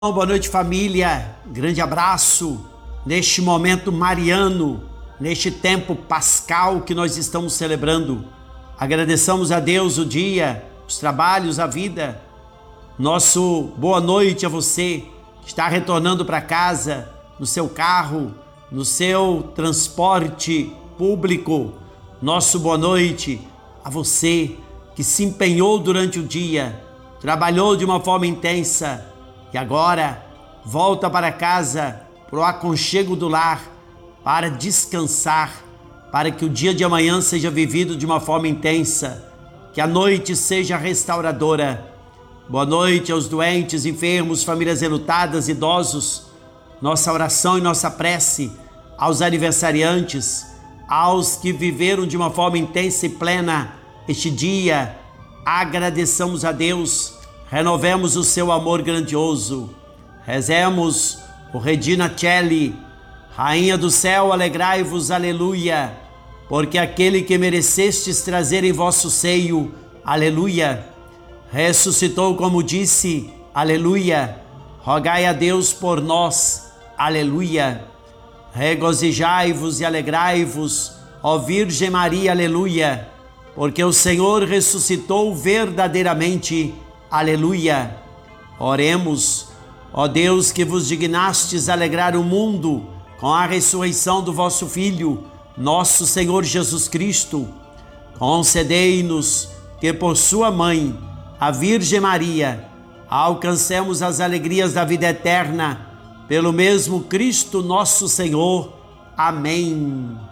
Boa noite, família. Grande abraço neste momento mariano, neste tempo pascal que nós estamos celebrando. Agradeçamos a Deus o dia, os trabalhos, a vida. Nosso boa noite a você que está retornando para casa, no seu carro, no seu transporte público. Nosso boa noite a você que se empenhou durante o dia, trabalhou de uma forma intensa e agora volta para casa, para o aconchego do lar, para descansar, para que o dia de amanhã seja vivido de uma forma intensa, que a noite seja restauradora. Boa noite aos doentes, enfermos, famílias enlutadas, idosos. Nossa oração e nossa prece aos aniversariantes, aos que viveram de uma forma intensa e plena este dia. Agradeçamos a Deus. Renovemos o seu amor grandioso. Rezemos o Regina Coeli, Rainha do céu, alegrai-vos, aleluia, porque aquele que merecestes trazer em vosso seio, aleluia, ressuscitou como disse, aleluia, rogai a Deus por nós, aleluia, regozijai-vos e alegrai-vos, ó Virgem Maria, aleluia, porque o Senhor ressuscitou verdadeiramente, aleluia. Oremos, ó Deus, que vos dignastes alegrar o mundo com a ressurreição do vosso Filho, nosso Senhor Jesus Cristo. Concedei-nos que por sua mãe, a Virgem Maria, alcancemos as alegrias da vida eterna, pelo mesmo Cristo nosso Senhor. Amém.